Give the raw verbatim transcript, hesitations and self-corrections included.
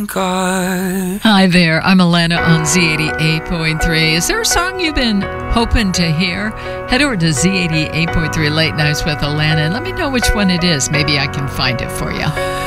thank God. Hi there, I'm Alana on Z eighty-eight point three. Is there a song you've been hoping to hear? Head over to Z eighty-eight point three Late Nights with Alana and let me know which one it is. Maybe I can find it for you.